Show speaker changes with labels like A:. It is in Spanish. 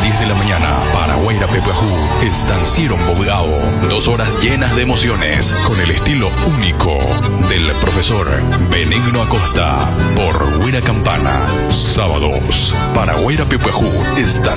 A: 10 de la mañana para Guairapepuajú, Estanciero Bogao. 2 horas llenas de emociones con el estilo único del profesor Benigno Acosta por Guaira Campana. Sábados para Guairapepuajú, Estanciero